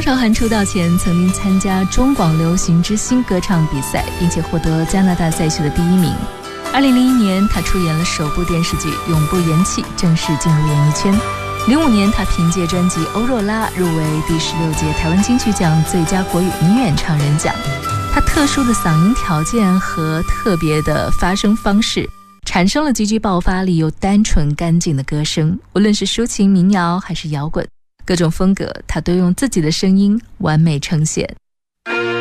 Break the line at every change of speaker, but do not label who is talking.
韶涵出道前曾经参加中广流行之星歌唱比赛，并且获得加拿大赛区的第1名。2001年，他出演了首部电视剧《永不言弃》，正式进入演艺圈。05年，他凭借专辑《欧若拉》入围第16届台湾金曲奖最佳国语女演唱人奖。他特殊的嗓音条件和特别的发声方式，产生了极具爆发力又单纯干净的歌声。无论是抒情民谣还是摇滚，各种风格他都用自己的声音完美呈现。